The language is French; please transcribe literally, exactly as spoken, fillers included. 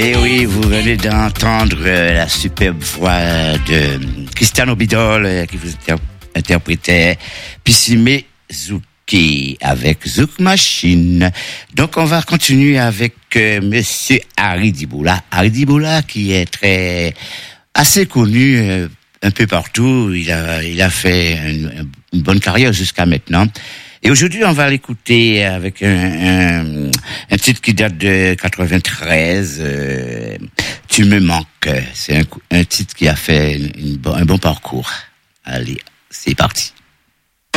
Et oui, vous venez d'entendre euh, la superbe voix de Cristiano Bidol euh, qui vous inter- interprétait Pissime Zouki avec Zouk Machine. Donc on va continuer avec euh, Monsieur Harry Diboula. Harry Diboula qui est très assez connu euh, un peu partout. Il a il a fait une, une bonne carrière jusqu'à maintenant. Et aujourd'hui, on va l'écouter avec un, un, un titre qui date de quatre-vingt-treize, euh, Tu me manques. C'est un, un titre qui a fait une, une, un bon parcours. Allez, c'est parti.